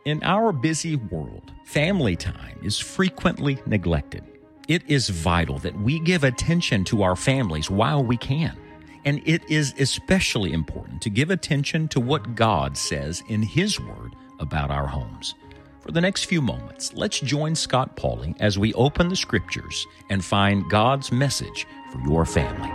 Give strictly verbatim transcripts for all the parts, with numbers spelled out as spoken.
In our busy world, family time is frequently neglected. It is vital that we give attention to our families while we can. And it is especially important to give attention to what God says in His Word about our homes. For the next few moments, let's join Scott Pauley as we open the Scriptures and find God's message for your family.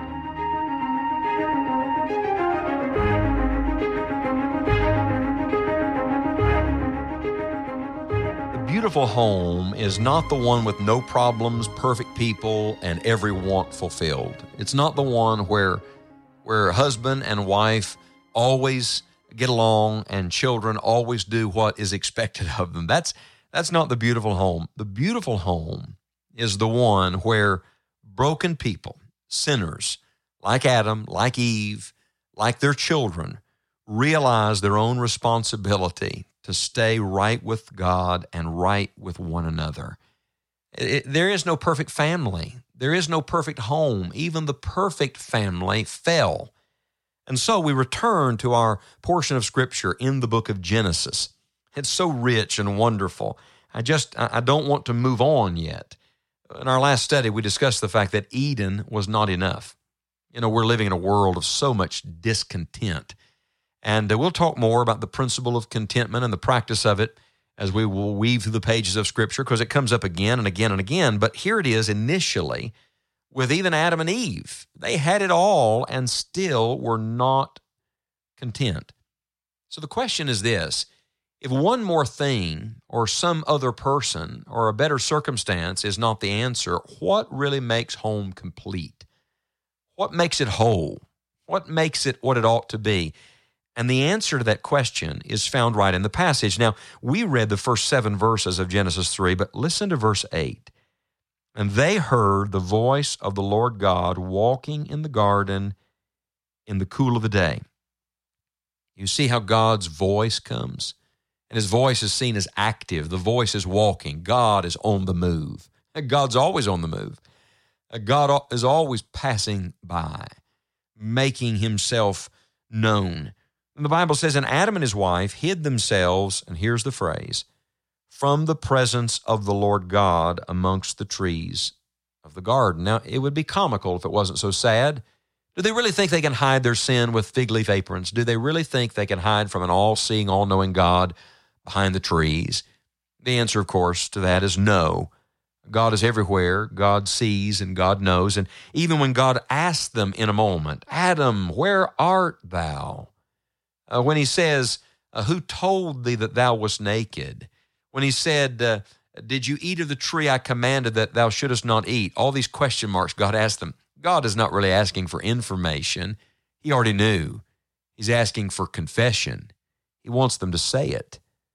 Beautiful home is not the one with no problems, perfect people, and every want fulfilled. It's not the one where where husband and wife always get along and children always do what is expected of them. That's that's not the beautiful home. The beautiful home is the one where broken people, sinners, like Adam, like Eve, like their children, realize their own responsibility to stay right with God and right with one another. It, there is no perfect family. There is no perfect home. Even the perfect family fell. And so we return to our portion of Scripture in the book of Genesis. It's so rich and wonderful. I just, I don't want to move on yet. In our last study, we discussed the fact that Eden was not enough. You know, we're living in a world of so much discontent. And uh, we'll talk more about the principle of contentment and the practice of it as we will weave through the pages of Scripture, because it comes up again and again and again. But here it is initially with even Adam and Eve. They had it all and still were not content. So the question is this: if one more thing or some other person or a better circumstance is not the answer, what really makes home complete? What makes it whole? What makes it what it ought to be? And the answer to that question is found right in the passage. Now, we read the first seven verses of Genesis three, but listen to verse eight. And they heard the voice of the Lord God walking in the garden in the cool of the day. You see how God's voice comes? And His voice is seen as active. The voice is walking. God is on the move. God's always on the move. God is always passing by, making Himself known. And the Bible says, and Adam and his wife hid themselves, and here's the phrase, from the presence of the Lord God amongst the trees of the garden. Now, it would be comical if it wasn't so sad. Do they really think they can hide their sin with fig leaf aprons? Do they really think they can hide from an all-seeing, all-knowing God behind the trees? The answer, of course, to that is no. God is everywhere. God sees and God knows. And even when God asked them in a moment, Adam, where art thou? Uh, when He says, uh, who told thee that thou wast naked? When He said, uh, did you eat of the tree I commanded that thou shouldest not eat? All these question marks God asked them. God is not really asking for information. He already knew. He's asking for confession. He wants them to say it.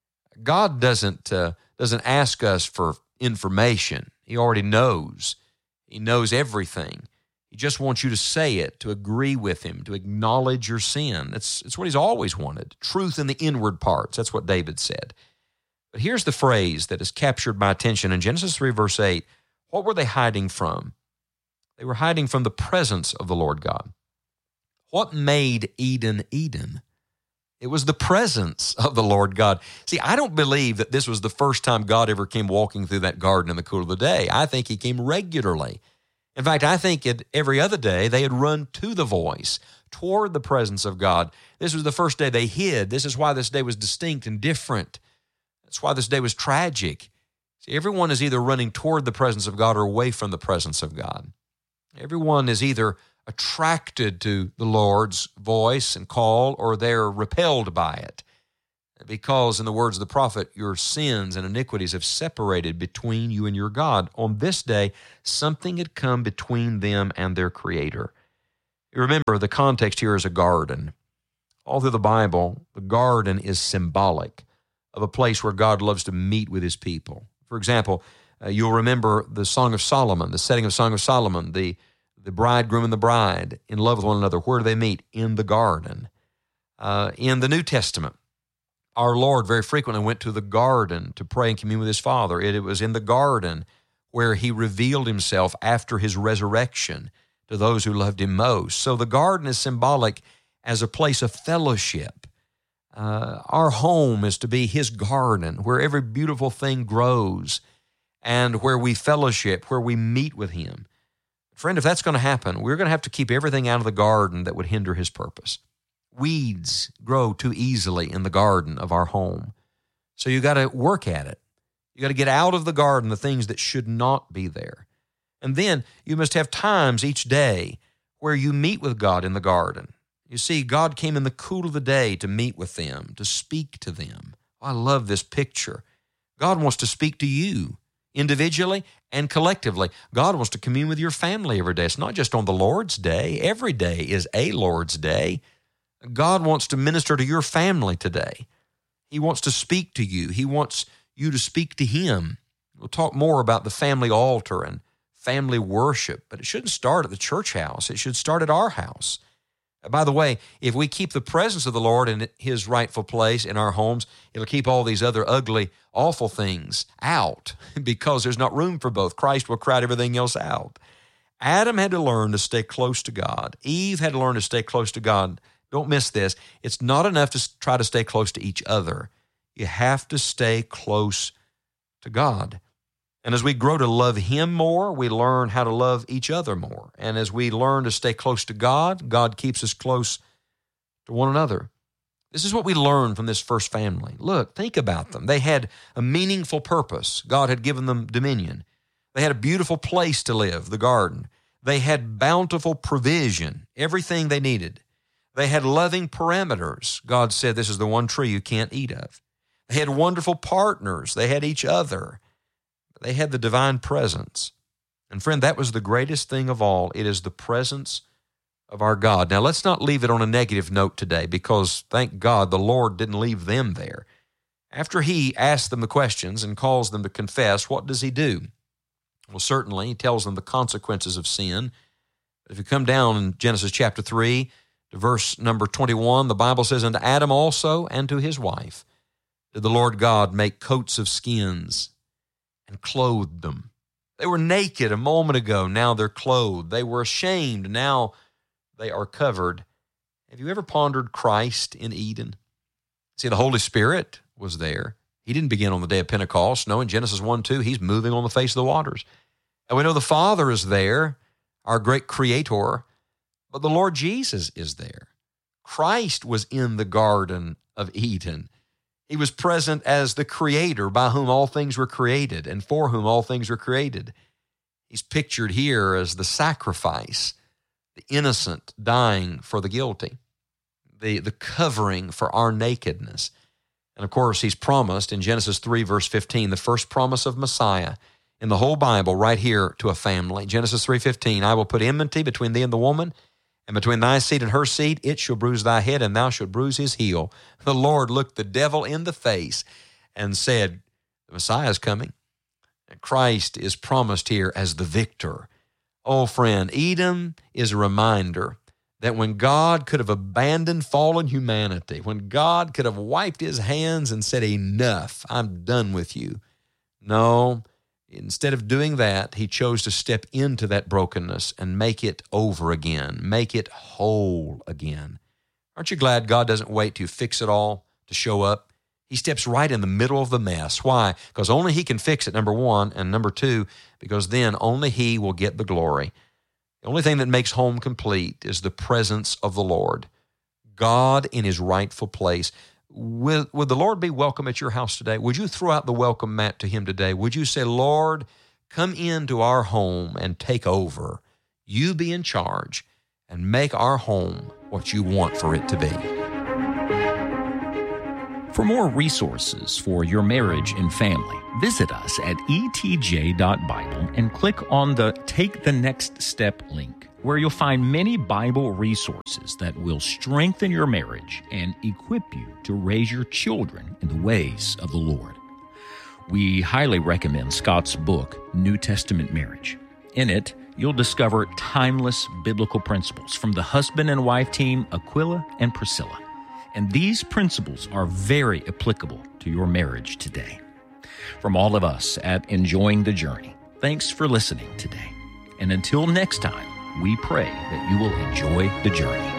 God doesn't, uh, doesn't ask us for information. He already knows. He knows everything. He just wants you to say it, to agree with Him, to acknowledge your sin. That's, that's what He's always wanted. Truth in the inward parts. That's what David said. But here's the phrase that has captured my attention in Genesis three, verse eight. What were they hiding from? They were hiding from the presence of the Lord God. What made Eden Eden? It was the presence of the Lord God. See, I don't believe that this was the first time God ever came walking through that garden in the cool of the day. I think He came regularly. In fact, I think it, every other day they had run to the voice, toward the presence of God. This was the first day they hid. This is why this day was distinct and different. That's why this day was tragic. See, everyone is either running toward the presence of God or away from the presence of God. Everyone is either attracted to the Lord's voice and call, or they're repelled by it. Because, in the words of the prophet, your sins and iniquities have separated between you and your God. On this day, something had come between them and their Creator. Remember, the context here is a garden. All through the Bible, the garden is symbolic of a place where God loves to meet with His people. For example, uh, you'll remember the Song of Solomon, the setting of Song of Solomon, the, the bridegroom and the bride in love with one another. Where do they meet? In the garden. Uh, in the New Testament, our Lord very frequently went to the garden to pray and commune with His Father. It, it was in the garden where He revealed Himself after His resurrection to those who loved Him most. So the garden is symbolic as a place of fellowship. Uh, our home is to be His garden where every beautiful thing grows and where we fellowship, where we meet with Him. Friend, if that's going to happen, we're going to have to keep everything out of the garden that would hinder His purpose. Weeds grow too easily in the garden of our home. So you got to work at it. You got to get out of the garden the things that should not be there. And then you must have times each day where you meet with God in the garden. You see, God came in the cool of the day to meet with them, to speak to them. Oh, I love this picture. God wants to speak to you individually and collectively. God wants to commune with your family every day. It's not just on the Lord's Day. Every day is a Lord's Day. God wants to minister to your family today. He wants to speak to you. He wants you to speak to Him. We'll talk more about the family altar and family worship, but it shouldn't start at the church house. It should start at our house. By the way, if we keep the presence of the Lord in His rightful place in our homes, it'll keep all these other ugly, awful things out because there's not room for both. Christ will crowd everything else out. Adam had to learn to stay close to God. Eve had to learn to stay close to God. Don't miss this. It's not enough to try to stay close to each other. You have to stay close to God. And as we grow to love Him more, we learn how to love each other more. And as we learn to stay close to God, God keeps us close to one another. This is what we learn from this first family. Look, think about them. They had a meaningful purpose. God had given them dominion. They had a beautiful place to live, the garden. They had bountiful provision, everything they needed. They had loving parameters. God said, this is the one tree you can't eat of. They had wonderful partners. They had each other. They had the divine presence. And friend, that was the greatest thing of all. It is the presence of our God. Now, let's not leave it on a negative note today because, thank God, the Lord didn't leave them there. After He asks them the questions and calls them to confess, what does He do? Well, certainly, He tells them the consequences of sin. But if you come down in Genesis chapter three, to verse number twenty-one, the Bible says, "And to Adam also and to his wife did the Lord God make coats of skins and clothed them." They were naked a moment ago, now they're clothed. They were ashamed, now they are covered. Have you ever pondered Christ in Eden? See, the Holy Spirit was there. He didn't begin on the day of Pentecost. No, in Genesis one two, He's moving on the face of the waters. And we know the Father is there, our great Creator, but the Lord Jesus is there. Christ was in the Garden of Eden. He was present as the Creator by whom all things were created and for whom all things were created. He's pictured here as the sacrifice, the innocent dying for the guilty, the, the covering for our nakedness. And of course, He's promised in Genesis three, verse fifteen, the first promise of Messiah in the whole Bible right here to a family. Genesis three fifteen, "I will put enmity between thee and the woman, and between thy seed and her seed, it shall bruise thy head, and thou shalt bruise his heel." The Lord looked the devil in the face and said, the Messiah is coming. And Christ is promised here as the victor. Oh, friend, Eden is a reminder that when God could have abandoned fallen humanity, when God could have wiped His hands and said, enough, I'm done with you. No, instead of doing that, He chose to step into that brokenness and make it over again, make it whole again. Aren't you glad God doesn't wait to fix it all to show up? He steps right in the middle of the mess. Why? Because only He can fix it, number one, and number two, because then only He will get the glory. The only thing that makes home complete is the presence of the Lord, God in His rightful place. Would, would the Lord be welcome at your house today? Would you throw out the welcome mat to Him today? Would you say, Lord, come into our home and take over. You be in charge and make our home what You want for it to be. For more resources for your marriage and family, visit us at e t j dot bible and click on the Take the Next Step link, where you'll find many Bible resources that will strengthen your marriage and equip you to raise your children in the ways of the Lord. We highly recommend Scott's book, New Testament Marriage. In it, you'll discover timeless biblical principles from the husband and wife team Aquila and Priscilla. And these principles are very applicable to your marriage today. From all of us at Enjoying the Journey, thanks for listening today. And until next time, we pray that you will enjoy the journey.